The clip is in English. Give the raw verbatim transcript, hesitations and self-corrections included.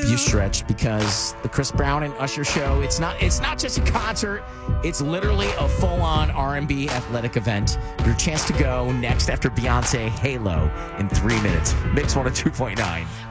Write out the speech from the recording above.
hope you stretch because the Chris Brown and Usher show, it's not it's not just a concert. It's literally a full-on R and B athletic event. Your chance to go next after Beyonce Halo in three minutes. Mix one oh two point nine.